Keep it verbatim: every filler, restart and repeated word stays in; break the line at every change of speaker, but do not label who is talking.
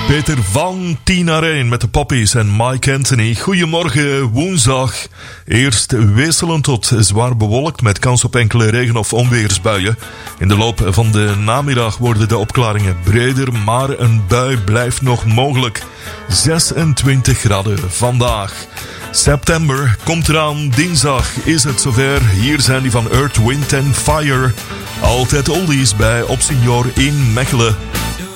Beter van tien naar één met de Poppies en Mike Anthony. Goedemorgen, woensdag. Eerst wisselend tot zwaar bewolkt met kans op enkele regen- of onweersbuien. In de loop van de namiddag worden de opklaringen breder, maar een bui blijft nog mogelijk. zesentwintig graden vandaag. September komt eraan, dinsdag is het zover. Hier zijn die van Earth, Wind and Fire. Altijd oldies bij Opsignor in Mechelen.